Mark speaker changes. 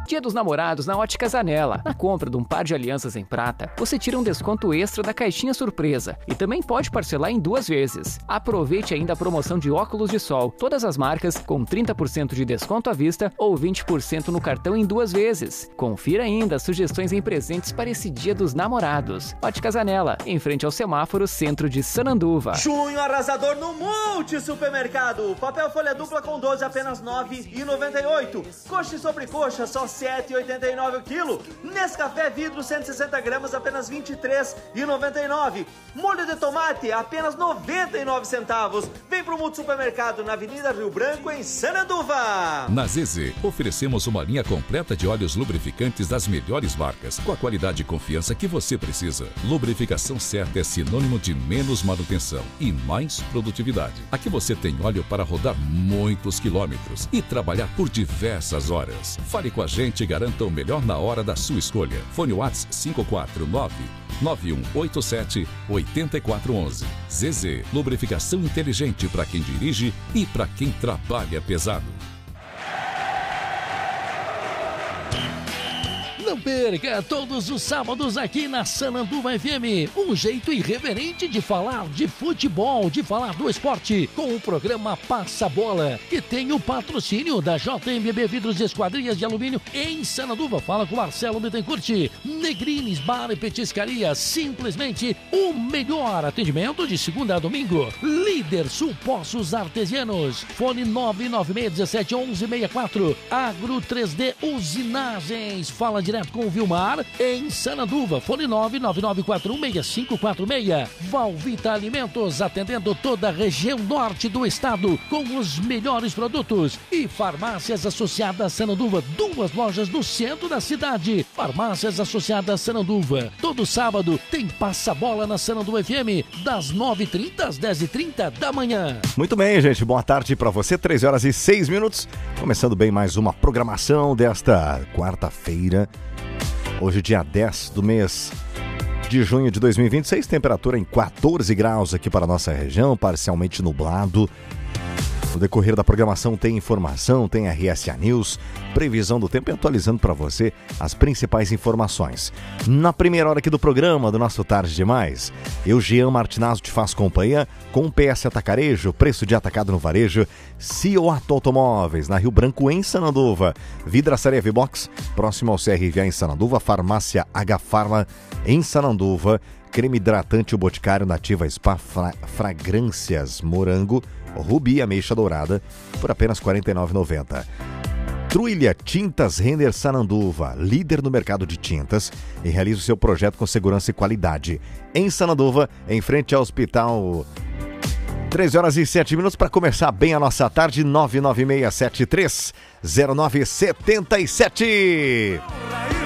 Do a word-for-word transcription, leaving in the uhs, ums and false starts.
Speaker 1: Dia dos Namorados na Óticas Anela. Na compra de um par de alianças em prata, você tira um desconto extra da caixinha surpresa e também pode parcelar em duas vezes. Aproveite ainda a promoção de óculos de sol, todas as marcas com trinta por cento de desconto à vista ou vinte por cento no cartão em duas vezes. Confira ainda as sugestões em presentes para esse Dia dos Namorados. Óticas Anela, em frente ao semáforo centro de Sananduva.
Speaker 2: Junho arrasador no Multi Supermercado. Papel folha dupla com doze apenas nove reais e noventa e oito centavos. Coxa e sobrecoxa só sete reais e oitenta e nove centavos o quilo. Nescafé vidro cento e sessenta gramas apenas vinte e três reais e noventa e nove centavos. Molho de tomate apenas noventa e nove centavos. Vem pro Multi Supermercado na Avenida Rio Branco em Sananduva.
Speaker 3: Na Z Z, oferecemos uma linha completa de óleos lubrificantes das melhores marcas, com a qualidade e confiança que você precisa. Lubrificação certa é sinônimo de menos manutenção e mais produtividade. Aqui você tem óleo para rodar muitos quilômetros e trabalhar por diversas horas. Fale com a gente e garanta o melhor na hora da sua escolha. Fone WhatsApp cinco quatro nove, nove um oito sete, oito quatro um um. Z Z, lubrificação inteligente para quem dirige e para quem trabalha pesado.
Speaker 4: Não perca todos os sábados aqui na Sananduva F M, um jeito irreverente de falar de futebol, de falar do esporte, com o programa Passa Bola, que tem o patrocínio da J M B Vidros e Esquadrias de Alumínio em Sananduva. Fala com Marcelo Bittencourt. Negrines Bar e Petiscaria, simplesmente o melhor atendimento de segunda a domingo. Líder Sul Poços Artesianos, fone nove nove seis um sete um um seis quatro. Agro três D Usinagens, fala direto com o Vilmar em Sananduva, fone nove nove nove quatro um seis cinco quatro seis. Valvita Alimentos, atendendo toda a região norte do estado com os melhores produtos. E Farmácias Associadas Sananduva, duas lojas no centro da cidade. Farmácias Associadas Sananduva, todo sábado tem Passa-Bola na Sananduva F M, das nove e trinta às dez e trinta da manhã.
Speaker 5: Muito bem, gente, boa tarde para você, três horas e seis minutos, começando bem mais uma programação desta quarta-feira. Hoje, dia dez do mês de junho de dois mil e vinte e seis, temperatura em quatorze graus aqui para a nossa região, parcialmente nublado. No decorrer da programação tem informação, tem R S A News, previsão do tempo e atualizando para você as principais informações. Na primeira hora aqui do programa, do nosso Tarde Demais, eu, Jean Martinazzo, te faço companhia com o P S Atacarejo, preço de atacado no varejo, Cioato Automóveis, na Rio Branco, em Sananduva, Vidraçaria V-Box, próximo ao C R V A em Sananduva, Farmácia H Farma em Sananduva, creme hidratante O Boticário, Nativa Spa, fra- Fragrâncias Morango, Rubi Ameixa Dourada, por apenas quarenta e nove reais e noventa centavos. Trilha Tintas Renner Sananduva, líder no mercado de tintas, e realiza o seu projeto com segurança e qualidade. Em Sananduva, em frente ao hospital. três horas e sete minutos para começar bem a nossa tarde. Nove nove seis sete três zero nove sete sete.